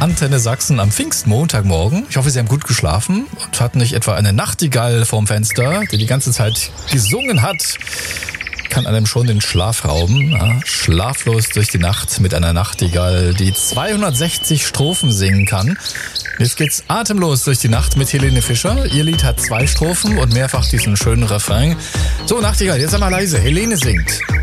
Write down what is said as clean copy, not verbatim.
Antenne Sachsen am Pfingstmontagmorgen. Ich hoffe, Sie haben gut geschlafen und hatten nicht etwa eine Nachtigall vorm Fenster, die ganze Zeit gesungen hat. Kann einem schon den Schlaf rauben. Ja, schlaflos durch die Nacht mit einer Nachtigall, die 260 Strophen singen kann. Jetzt geht's atemlos durch die Nacht mit Helene Fischer. Ihr Lied hat 2 Strophen und mehrfach diesen schönen Refrain. So, Nachtigall, jetzt einmal leise. Helene singt.